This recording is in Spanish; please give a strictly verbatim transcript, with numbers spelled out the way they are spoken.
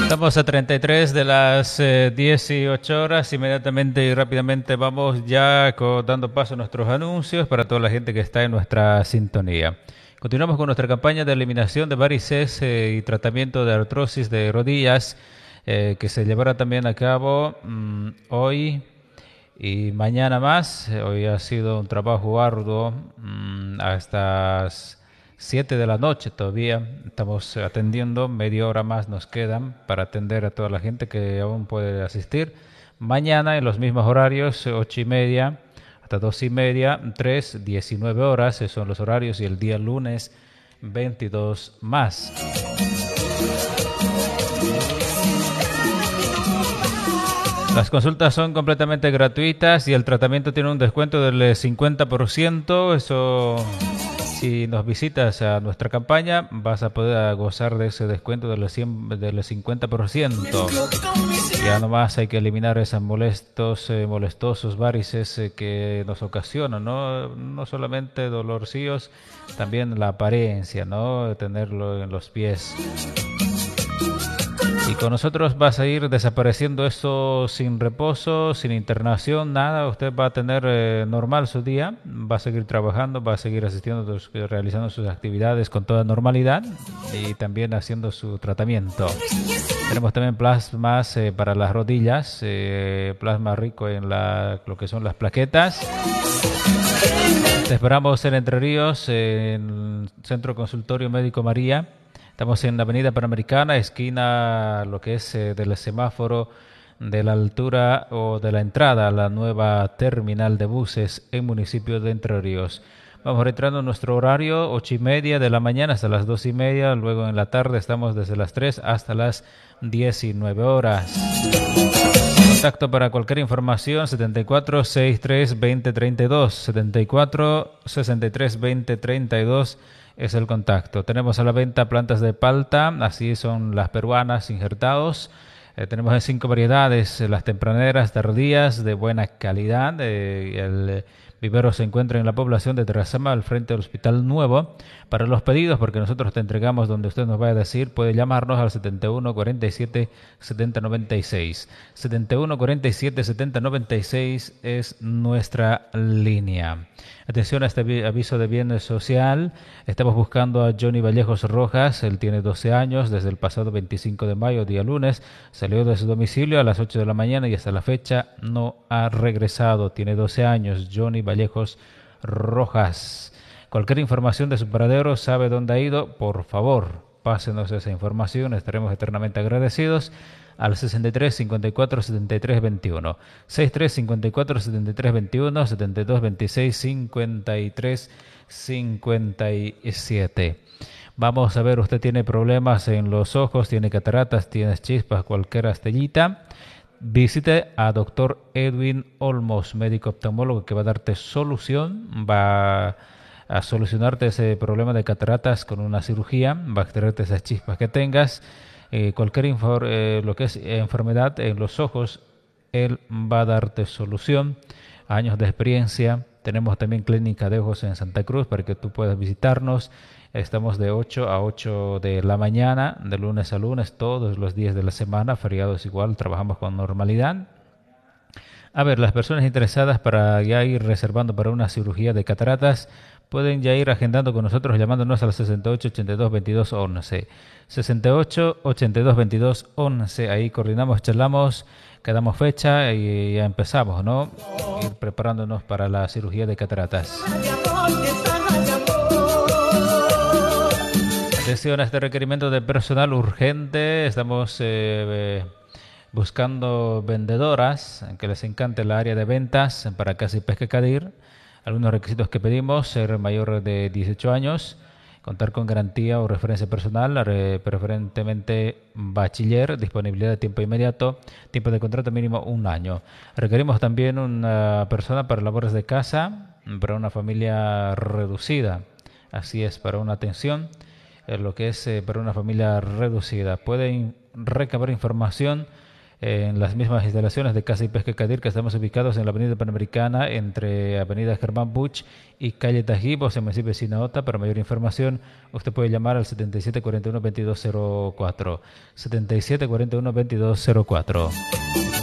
Estamos a treinta y tres de las eh, dieciocho horas. Inmediatamente y rápidamente vamos ya co- dando paso a nuestros anuncios para toda la gente que está en nuestra sintonía. Continuamos con nuestra campaña de eliminación de varices eh, y tratamiento de artrosis de rodillas eh, que se llevará también a cabo mm, hoy y mañana más. Hoy ha sido un trabajo arduo mm, hasta las siete de la noche todavía. Estamos atendiendo, media hora más nos quedan para atender a toda la gente que aún puede asistir. Mañana en los mismos horarios, ocho y media hasta dos y media, tres, diecinueve horas, esos son los horarios, y el día lunes veintidós más. Las consultas son completamente gratuitas y el tratamiento tiene un descuento del cincuenta por ciento. Eso, si nos visitas a nuestra campaña, vas a poder gozar de ese descuento del, cien, del cincuenta por ciento. Ya nomás hay que eliminar esos molestos, eh, molestosos varices eh, que nos ocasionan, ¿no? No solamente dolorcillos, también la apariencia, ¿no? Tenerlo en los pies. Y con nosotros vas a ir desapareciendo esto sin reposo, sin internación, nada. Usted va a tener eh, normal su día, va a seguir trabajando, va a seguir asistiendo, realizando sus actividades con toda normalidad y también haciendo su tratamiento. Tenemos también plasmas eh, para las rodillas, eh, plasma rico en la, lo que son las plaquetas. Te esperamos en Entre Ríos, en Centro Consultorio Médico María. Estamos en la Avenida Panamericana, esquina lo que es eh, del semáforo de la altura o de la entrada a la nueva terminal de buses en municipio de Entre Ríos. Vamos retrando nuestro horario, ocho y media de la mañana hasta las dos y media. Luego en la tarde estamos desde las tres hasta las diecinueve horas. Contacto para cualquier información, setenta y cuatro, sesenta y tres, veinte, treinta y dos. setenta y cuatro, sesenta y tres, veinte, treinta y dos es el contacto. Tenemos a la venta plantas de palta, así son las peruanas, injertados. Eh, tenemos en cinco variedades, eh, las tempraneras, tardías, de buena calidad. Eh, el vivero se encuentra en la población de Terrazama, al frente del Hospital Nuevo. Para los pedidos, porque nosotros te entregamos donde usted nos vaya a decir, puede llamarnos al setenta y uno, cuarenta y siete, setenta, noventa y seis. setenta y uno, cuarenta y siete, setenta, noventa y seis es nuestra línea. Atención a este aviso de bien social. Estamos buscando a Johnny Vallejos Rojas. Él tiene doce años. Desde el pasado veinticinco de mayo, día lunes, salió de su domicilio a las ocho de la mañana y hasta la fecha no ha regresado. Tiene doce años. Johnny Vallejos Rojas. Cualquier información de su paradero, sabe dónde ha ido, por favor, pásenos esa información. Estaremos eternamente agradecidos. Al sesenta y tres, cincuenta y cuatro, setenta y tres, veintiuno. sesenta y tres, cincuenta y cuatro, setenta y tres, veintiuno. setenta y dos, veintiséis, cincuenta y tres, cincuenta y siete. Vamos a ver, usted tiene problemas en los ojos, tiene cataratas, tiene chispas, cualquier astellita. Visite a doctor Edwin Olmos, médico oftalmólogo, que va a darte solución, va a solucionarte ese problema de cataratas con una cirugía, va a extraerte esas chispas que tengas. Eh, cualquier infor, eh, lo que es enfermedad en los ojos, él va a darte solución. Años de experiencia. Tenemos también clínica de ojos en Santa Cruz para que tú puedas visitarnos. Estamos de ocho a ocho de la mañana, de lunes a lunes, todos los días de la semana. Feriados igual, trabajamos con normalidad. A ver, las personas interesadas para ya ir reservando para una cirugía de cataratas pueden ya ir agendando con nosotros llamándonos al sesenta y ocho, ochenta y dos, veintidós, once. sesenta y ocho, ochenta y dos, veintidós, once. Ahí coordinamos, charlamos, quedamos fecha y ya empezamos, ¿no? Ir preparándonos para la cirugía de cataratas. Atención a este requerimiento de personal urgente. Estamos eh, buscando vendedoras que les encante el área de ventas para Caza y Pesca Cadir. Algunos requisitos que pedimos: ser mayor de dieciocho años, contar con garantía o referencia personal, preferentemente bachiller, disponibilidad de tiempo inmediato, tiempo de contrato mínimo un año. Requerimos también una persona para labores de casa, para una familia reducida, así es, para una atención, eh, lo que es eh, para una familia reducida. Pueden recabar información en las mismas instalaciones de Caza y Pesca Cadir, que estamos ubicados en la Avenida Panamericana, entre Avenida Germán Buch y Calle Tajibos, en el municipio de Sinaota. Para mayor información, usted puede llamar al setenta y siete cuarenta y uno veintidós cero cuatro. setenta y siete cuarenta y uno veintidós cero cuatro.